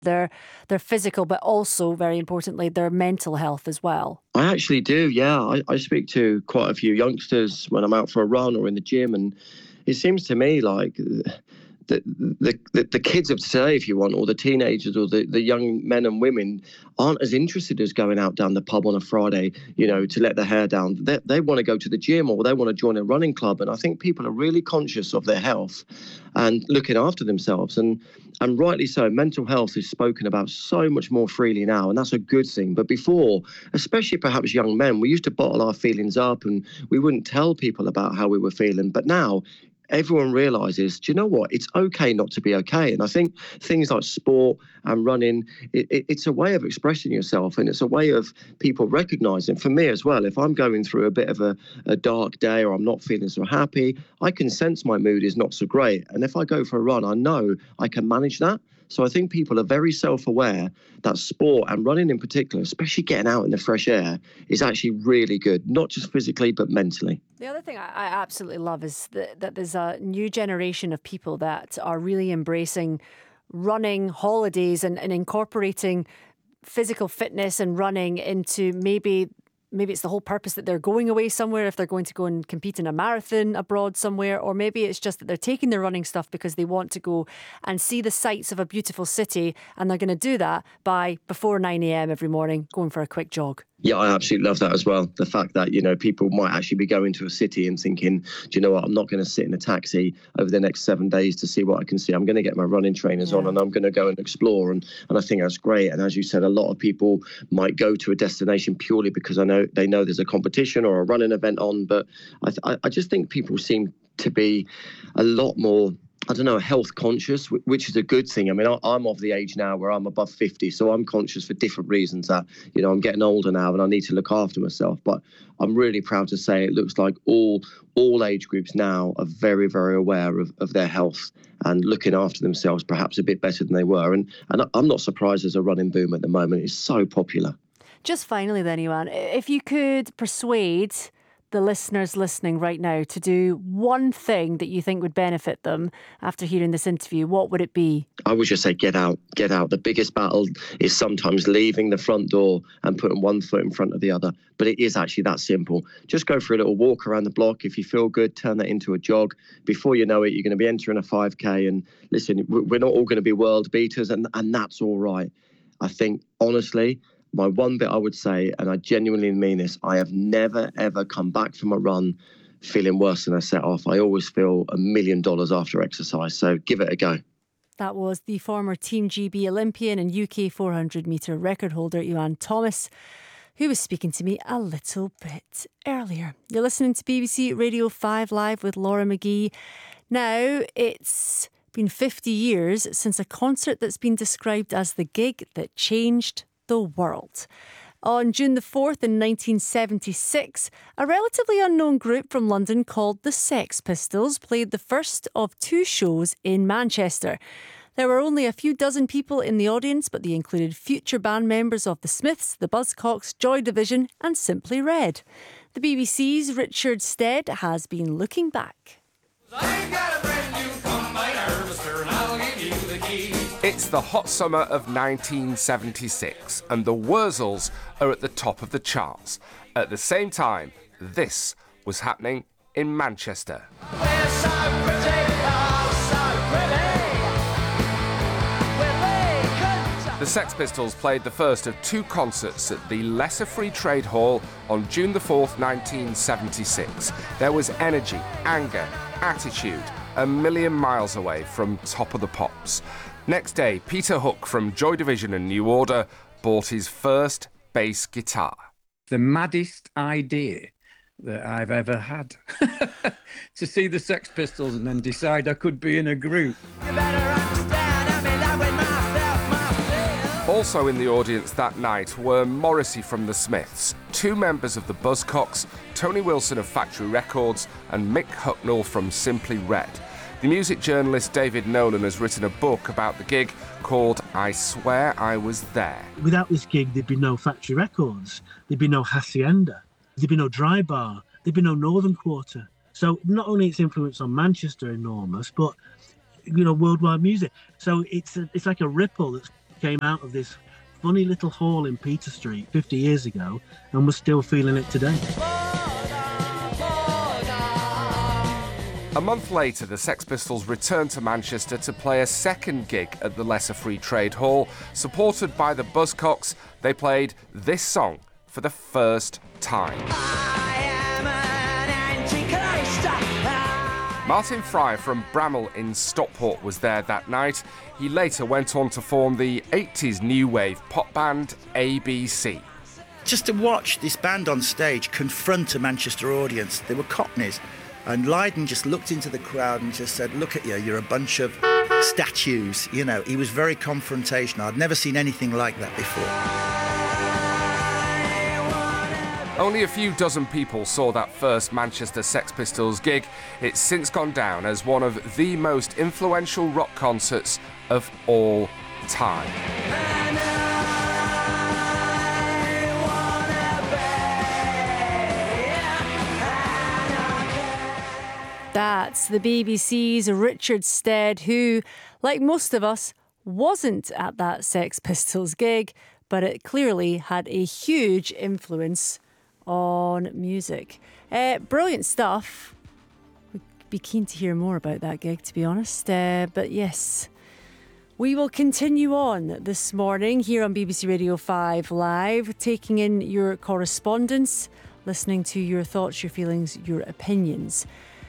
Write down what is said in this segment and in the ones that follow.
their physical, but also, very importantly, their mental health as well. I actually do, yeah. I speak to quite a few youngsters when I'm out for a run or in the gym, and it seems to me like the kids of today, if you want, or the teenagers or the young men and women aren't as interested as going out down the pub on a Friday, to let their hair down. They want to go to the gym or they want to join a running club. And I think people are really conscious of their health and looking after themselves. And rightly so. Mental health is spoken about so much more freely now, and that's a good thing. But before, especially perhaps young men, we used to bottle our feelings up and we wouldn't tell people about how we were feeling. But now, everyone realises, do you know what? It's okay not to be okay. And I think things like sport and running, it's a way of expressing yourself, and it's a way of people recognising. For me as well, if I'm going through a bit of a dark day or I'm not feeling so happy, I can sense my mood is not so great. And if I go for a run, I know I can manage that. So I think people are very self-aware that sport, and running in particular, especially getting out in the fresh air, is actually really good, not just physically, but mentally. The other thing I absolutely love is that there's a new generation of people that are really embracing running, holidays, and incorporating physical fitness and running into maybe it's the whole purpose that they're going away somewhere, if they're going to go and compete in a marathon abroad somewhere, or maybe it's just that they're taking their running stuff because they want to go and see the sights of a beautiful city, and they're going to do that by before 9 a.m. every morning, going for a quick jog. Yeah, I absolutely love that as well. The fact that, people might actually be going to a city and thinking, do you know what, I'm not going to sit in a taxi over the next 7 days to see what I can see. I'm going to get my running trainers on and I'm going to go and explore. And I think that's great. And as you said, a lot of people might go to a destination purely because they know there's a competition or a running event on. But I just think people seem to be a lot more, health conscious, which is a good thing. I mean, I'm of the age now where I'm above 50, so I'm conscious for different reasons that, I'm getting older now and I need to look after myself. But I'm really proud to say it looks like all age groups now are very, very aware of their health and looking after themselves perhaps a bit better than they were. And I'm not surprised there's a running boom at the moment. It's so popular. Just finally then, Iwan, if you could persuade the listeners listening right now to do one thing that you think would benefit them after hearing this interview, what would it be? I would just say get out. The biggest battle is sometimes leaving the front door and putting one foot in front of the other. But it is actually that simple. Just go for a little walk around the block. If you feel good, turn that into a jog. Before you know it, you're going to be entering a 5K. And listen, we're not all going to be world beaters, and that's all right. I think, honestly, my one bit I would say, and I genuinely mean this, I have never, ever come back from a run feeling worse than I set off. I always feel $1 million after exercise. So give it a go. That was the former Team GB Olympian and UK 400 metre record holder, Iwan Thomas, who was speaking to me a little bit earlier. You're listening to BBC Radio 5 Live with Laura McGee. Now, it's been 50 years since a concert that's been described as the gig that changed the world. On June the 4th in 1976, a relatively unknown group from London called the Sex Pistols played the first of two shows in Manchester. There were only a few dozen people in the audience, but they included future band members of the Smiths, the Buzzcocks, Joy Division and Simply Red. The BBC's Richard Stead has been looking back. It's the hot summer of 1976 and the Wurzels are at the top of the charts. At the same time, this was happening in Manchester. The Sex Pistols played the first of two concerts at the Lesser Free Trade Hall on June the 4th, 1976. There was energy, anger, attitude, a million miles away from Top of the Pops. Next day, Peter Hook from Joy Division and New Order bought his first bass guitar. The maddest idea that I've ever had. To see the Sex Pistols and then decide I could be in a group. Also in the audience that night were Morrissey from the Smiths, two members of the Buzzcocks, Tony Wilson of Factory Records and Mick Hucknall from Simply Red. The music journalist David Nolan has written a book about the gig called I Swear I Was There. Without this gig, there'd be no Factory Records, there'd be no Hacienda, there'd be no Dry Bar, there'd be no Northern Quarter. So not only its influence on Manchester enormous, but, worldwide music. So it's like a ripple that's came out of this funny little hall in Peter Street 50 years ago and we're still feeling it today. A month later, the Sex Pistols returned to Manchester to play a second gig at the Lesser Free Trade Hall. Supported by the Buzzcocks, they played this song for the first time. Martin Fry from Bramall in Stockport was there that night. He later went on to form the 80s new wave pop band ABC. Just to watch this band on stage confront a Manchester audience, they were Cockneys. And Lydon just looked into the crowd and just said, "Look at you, you're a bunch of statues." You know, he was very confrontational. I'd never seen anything like that before. Only a few dozen people saw that first Manchester Sex Pistols gig. It's since gone down as one of the most influential rock concerts of all time. That's the BBC's Richard Stead, who, like most of us, wasn't at that Sex Pistols gig, but it clearly had a huge influence on music. Brilliant stuff. We'd be keen to hear more about that gig, to be honest. But yes, we will continue on this morning here on BBC Radio 5 Live, taking in your correspondence, listening to your thoughts, your feelings, your opinions.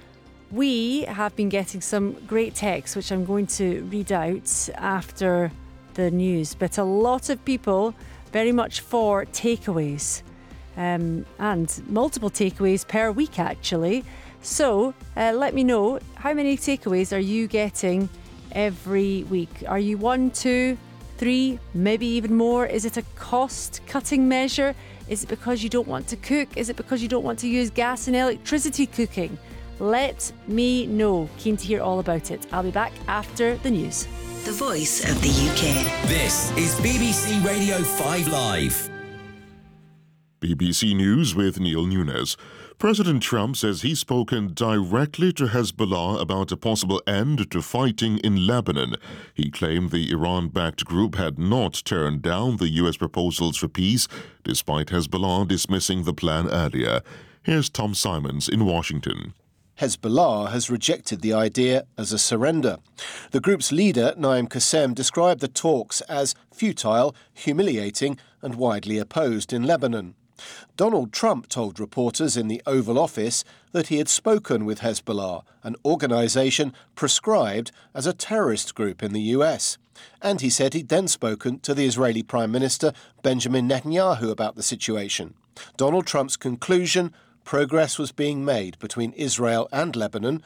We have been getting some great texts, which I'm going to read out after the news, but a lot of people very much for takeaways, and multiple takeaways per week, actually. So let me know, how many takeaways are you getting every week? Are you 1, 2, 3, maybe even more? Is it a cost-cutting measure? Is it because you don't want to cook? Is it because you don't want to use gas and electricity cooking? Let me know. Keen to hear all about it. I'll be back after the news. The voice of the UK. This is BBC Radio 5 Live. BBC News with Neil Nunes. President Trump says he's spoken directly to Hezbollah about a possible end to fighting in Lebanon. He claimed the Iran-backed group had not turned down the U.S. proposals for peace, despite Hezbollah dismissing the plan earlier. Here's Tom Simons in Washington. Hezbollah has rejected the idea as a surrender. The group's leader, Naim Qassem, described the talks as futile, humiliating and widely opposed in Lebanon. Donald Trump told reporters in the Oval Office that he had spoken with Hezbollah, an organisation proscribed as a terrorist group in the US. And he said he'd then spoken to the Israeli Prime Minister Benjamin Netanyahu about the situation. Donald Trump's conclusion: progress was being made between Israel and Lebanon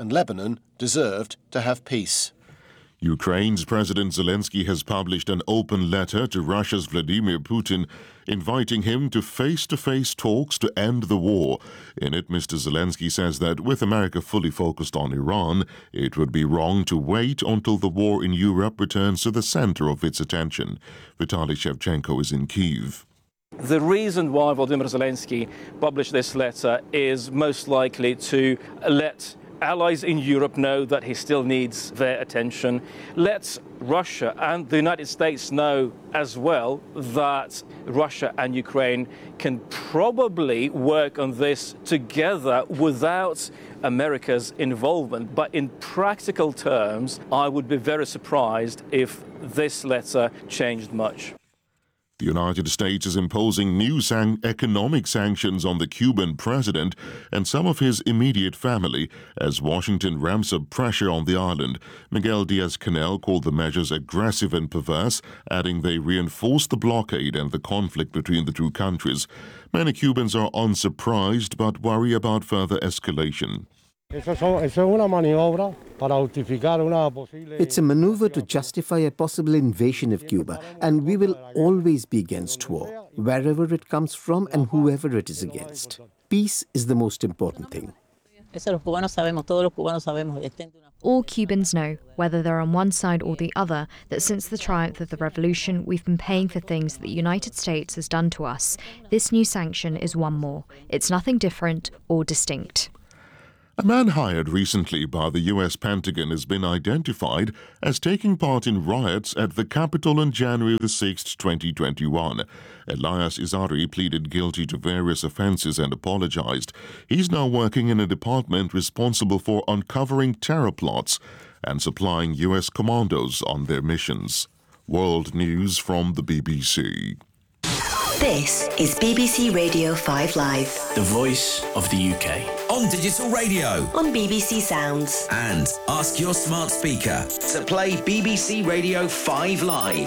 deserved to have peace. Ukraine's President Zelensky has published an open letter to Russia's Vladimir Putin, inviting him to face-to-face talks to end the war. In it, Mr. Zelensky says that with America fully focused on Iran, it would be wrong to wait until the war in Europe returns to the center of its attention. Vitaly Shevchenko is in Kyiv. The reason why Volodymyr Zelensky published this letter is most likely to let allies in Europe know that he still needs their attention. Let Russia and the United States know as well that Russia and Ukraine can probably work on this together without America's involvement. But in practical terms, I would be very surprised if this letter changed much. The United States is imposing new economic sanctions on the Cuban president and some of his immediate family as Washington ramps up pressure on the island. Miguel Diaz-Canel called the measures aggressive and perverse, adding they reinforce the blockade and the conflict between the two countries. Many Cubans are unsurprised but worry about further escalation. It's a maneuver to justify a possible invasion of Cuba, and we will always be against war, wherever it comes from and whoever it is against. Peace is the most important thing. All Cubans know, whether they're on one side or the other, that since the triumph of the revolution, we've been paying for things that the United States has done to us. This new sanction is one more. It's nothing different or distinct. A man hired recently by the U.S. Pentagon has been identified as taking part in riots at the Capitol on January 6, 2021. Elias Izari pleaded guilty to various offenses and apologized. He's now working in a department responsible for uncovering terror plots and supplying U.S. commandos on their missions. World News from the BBC. This is BBC Radio 5 Live. The voice of the UK. On digital radio. On BBC Sounds. And ask your smart speaker to play BBC Radio 5 Live.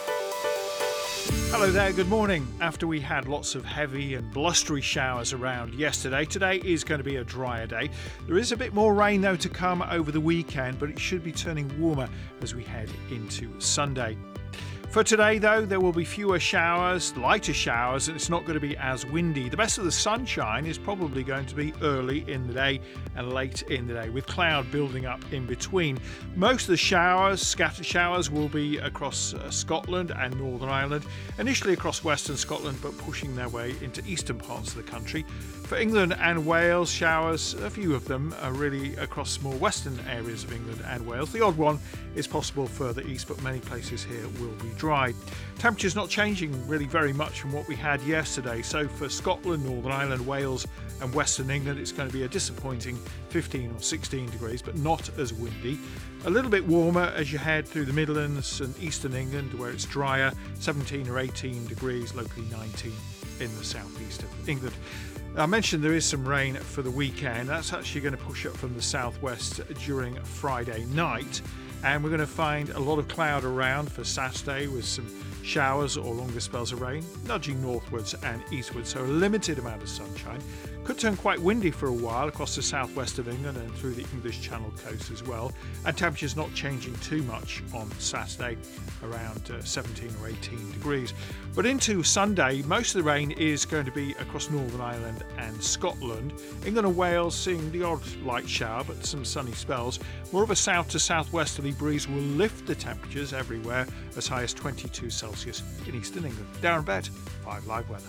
Hello there, good morning. After we had lots of heavy and blustery showers around yesterday, today is going to be a drier day. There is a bit more rain though to come over the weekend, but it should be turning warmer as we head into Sunday. For today, though, there will be fewer showers, lighter showers, and it's not going to be as windy. The best of the sunshine is probably going to be early in the day and late in the day, with cloud building up in between. Most of the showers, scattered showers, will be across Scotland and Northern Ireland, initially across western Scotland, but pushing their way into eastern parts of the country. For England and Wales, showers, a few of them, are really across more western areas of England and Wales. The odd one is possible further east, but many places here will be dry. Temperatures not changing really very much from what we had yesterday. So for Scotland, Northern Ireland, Wales and Western England, it's going to be a disappointing 15 or 16 degrees, but not as windy. A little bit warmer as you head through the Midlands and Eastern England, where it's drier, 17 or 18 degrees, locally 19 in the southeast of England. I mentioned there is some rain for the weekend. That's actually going to push up from the southwest during Friday night. And we're going to find a lot of cloud around for Saturday with some showers or longer spells of rain, nudging northwards and eastwards, so a limited amount of sunshine. Could turn quite windy for a while across the southwest of England and through the English Channel coast as well. And temperatures not changing too much on Saturday, around 17 or 18 degrees. But into Sunday, most of the rain is going to be across Northern Ireland and Scotland. England and Wales seeing the odd light shower, but some sunny spells. More of a south to southwesterly breeze will lift the temperatures everywhere, as high as 22 Celsius in eastern England. Darren Bett, 5 Live Weather.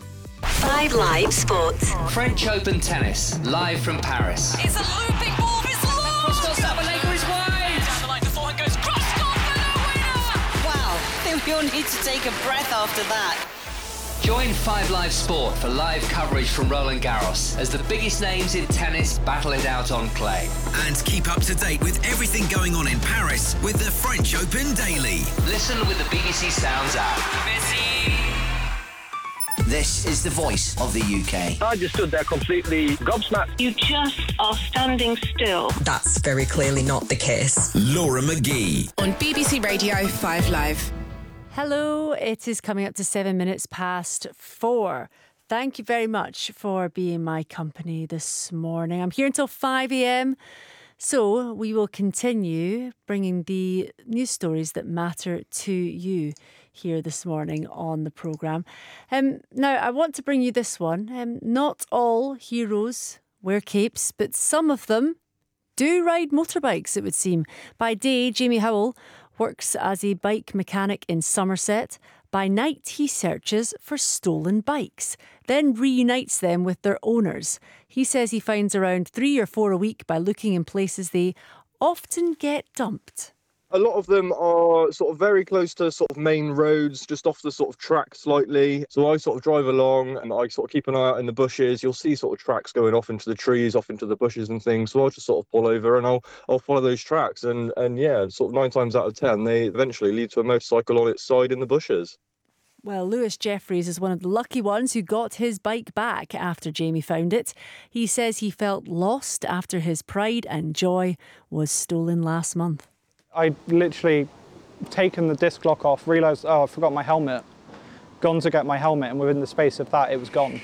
5 Live Sports. French Open tennis, live from Paris. It's a looping ball, it's long! Cross-court Sabalenka is wide! Down the line, the forehand goes cross-court for the winner! Wow, I think we all need to take a breath after that. Join 5 Live Sport for live coverage from Roland Garros as the biggest names in tennis battle it out on clay. And keep up to date with everything going on in Paris with the French Open Daily. Listen with the BBC Sounds app. Busy. This is the voice of the UK. I just stood there completely gobsmacked. You just are standing still. That's very clearly not the case. Laura McGee. On BBC Radio 5 Live. Hello, it is coming up to 7 minutes past 4. Thank you very much for being my company this morning. I'm here until 5 a.m. So we will continue bringing the news stories that matter to you here this morning on the programme. Now, I want to bring you this one. Not all heroes wear capes, but some of them do ride motorbikes, it would seem. By day, Jamie Howell works as a bike mechanic in Somerset. By night, he searches for stolen bikes, then reunites them with their owners. He says he finds around 3 or 4 a week by looking in places they often get dumped. A lot of them are sort of very close to sort of main roads, just off the sort of track slightly. So I sort of drive along and I sort of keep an eye out in the bushes. You'll see sort of tracks going off into the trees, off into the bushes and things. So I'll just sort of pull over and I'll follow those tracks. And yeah, sort of 9 times out of 10, they eventually lead to a motorcycle on its side in the bushes. Well, Lewis Jeffries is one of the lucky ones who got his bike back after Jamie found it. He says he felt lost after his pride and joy was stolen last month. I literally taken the disc lock off, realised, I forgot my helmet, gone to get my helmet, and within the space of that, it was gone.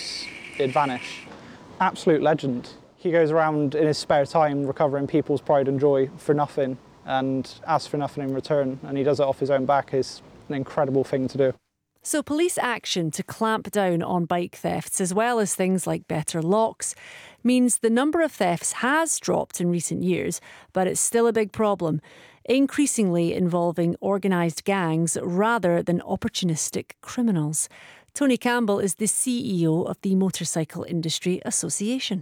It vanished. Absolute legend. He goes around in his spare time recovering people's pride and joy for nothing and asks for nothing in return, and he does it off his own back. Is an incredible thing to do. So police action to clamp down on bike thefts, as well as things like better locks, means the number of thefts has dropped in recent years, but it's still a big problem, increasingly involving organised gangs rather than opportunistic criminals. Tony Campbell is the CEO of the Motorcycle Industry Association.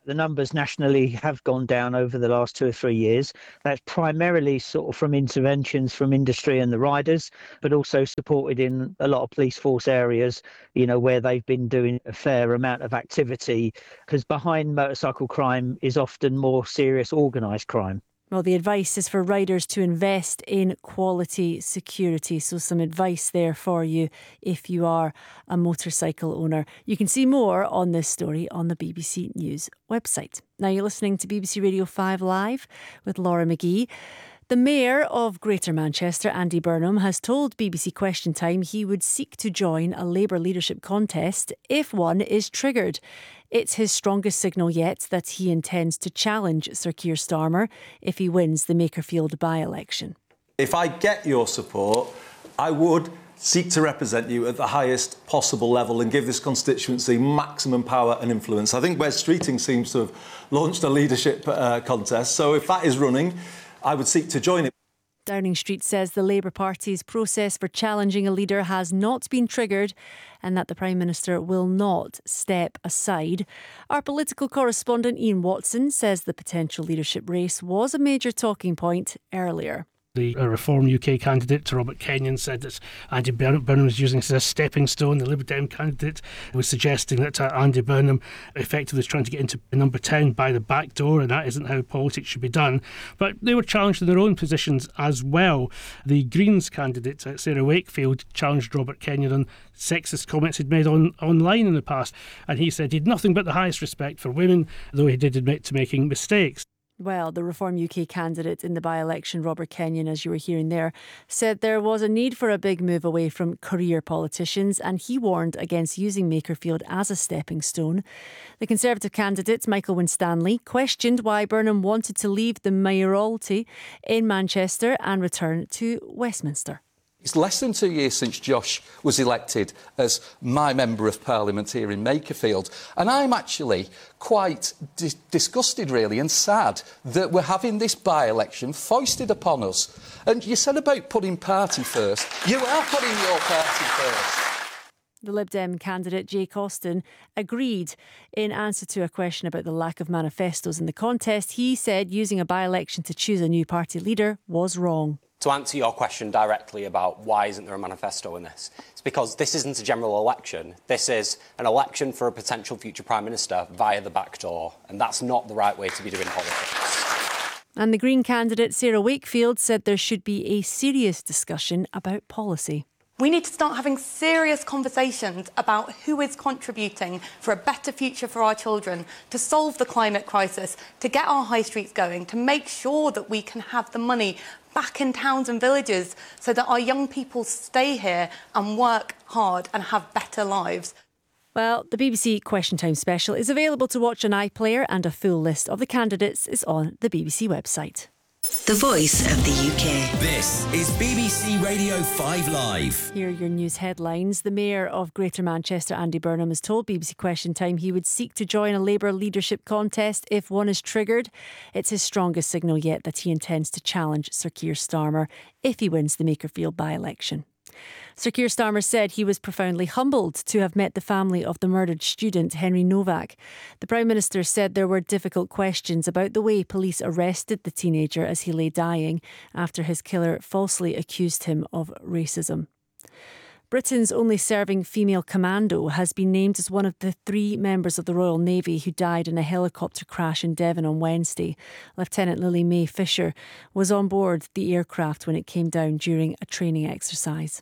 The numbers nationally have gone down over the last 2 or 3 years. That's primarily sort of from interventions from industry and the riders, but also supported in a lot of police force areas, where they've been doing a fair amount of activity, because behind motorcycle crime is often more serious organised crime. Well, the advice is for riders to invest in quality security. So some advice there for you if you are a motorcycle owner. You can see more on this story on the BBC News website. Now you're listening to BBC Radio 5 Live with Laura McGee. The Mayor of Greater Manchester, Andy Burnham, has told BBC Question Time he would seek to join a Labour leadership contest if one is triggered. It's his strongest signal yet that he intends to challenge Sir Keir Starmer if he wins the Makerfield by-election. If I get your support, I would seek to represent you at the highest possible level and give this constituency maximum power and influence. I think Wes Streeting seems to have launched a leadership contest, so if that is running, I would seek to join it. Downing Street says the Labour Party's process for challenging a leader has not been triggered and that the Prime Minister will not step aside. Our political correspondent Ian Watson says the potential leadership race was a major talking point earlier. The Reform UK candidate, Robert Kenyon, said that Andy Burnham was using this as a stepping stone. The Liberal Dem candidate was suggesting that Andy Burnham effectively was trying to get into number 10 by the back door, and that isn't how politics should be done. But they were challenged in their own positions as well. The Greens candidate, Sarah Wakefield, challenged Robert Kenyon on sexist comments he'd made online in the past, and he said he'd nothing but the highest respect for women, though he did admit to making mistakes. Well, the Reform UK candidate in the by-election, Robert Kenyon, as you were hearing there, said there was a need for a big move away from career politicians, and he warned against using Makerfield as a stepping stone. The Conservative candidate, Michael Winstanley, questioned why Burnham wanted to leave the mayoralty in Manchester and return to Westminster. It's less than 2 years since Josh was elected as my Member of Parliament here in Makerfield, and I'm actually quite disgusted, really, and sad that we're having this by-election foisted upon us. And you said about putting party first. You are putting your party first. The Lib Dem candidate, Jake Austin, agreed in answer to a question about the lack of manifestos in the contest. He said using a by-election to choose a new party leader was wrong. To answer your question directly about why isn't there a manifesto in this, it's because this isn't a general election. This is an election for a potential future Prime Minister via the back door, and that's not the right way to be doing politics. And the Green candidate, Sarah Wakefield, said there should be a serious discussion about policy. We need to start having serious conversations about who is contributing for a better future for our children, to solve the climate crisis, to get our high streets going, to make sure that we can have the money back in towns and villages so that our young people stay here and work hard and have better lives. Well, the BBC Question Time special is available to watch on iPlayer, and a full list of the candidates is on the BBC website. The Voice of the UK. This is BBC Radio 5 Live. Here are your news headlines. The Mayor of Greater Manchester, Andy Burnham, has told BBC Question Time he would seek to join a Labour leadership contest if one is triggered. It's his strongest signal yet that he intends to challenge Sir Keir Starmer if he wins the Makerfield by-election. Sir Keir Starmer said he was profoundly humbled to have met the family of the murdered student, Henry Novak. The Prime Minister said there were difficult questions about the way police arrested the teenager as he lay dying after his killer falsely accused him of racism. Britain's only serving female commando has been named as one of the 3 members of the Royal Navy who died in a helicopter crash in Devon on Wednesday. Lieutenant Lily Mae Fisher was on board the aircraft when it came down during a training exercise.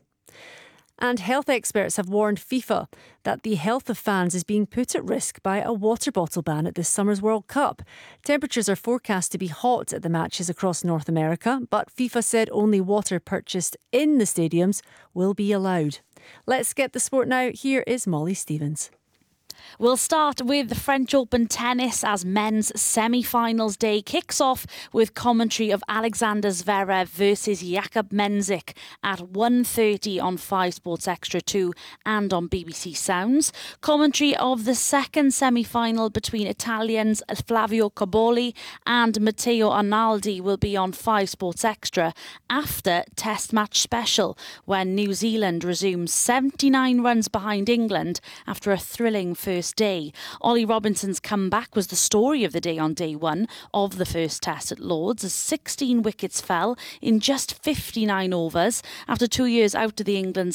And health experts have warned FIFA that the health of fans is being put at risk by a water bottle ban at this summer's World Cup. Temperatures are forecast to be hot at the matches across North America, but FIFA said only water purchased in the stadiums will be allowed. Let's get the sport now. Here is Molly Stevens. We'll start with the French Open tennis as men's semi-finals day kicks off with commentary of Alexander Zverev versus Jakub Mensik at 1:30 on 5 Sports Extra 2 and on BBC Sounds. Commentary of the second semi-final between Italians Flavio Cobolli and Matteo Arnaldi will be on 5 Sports Extra after Test Match Special, when New Zealand resumes 79 runs behind England after a thrilling first day. Ollie Robinson's comeback was the story of the day on day one of the first test at Lords, as 16 wickets fell in just 59 overs. After 2 years out of the England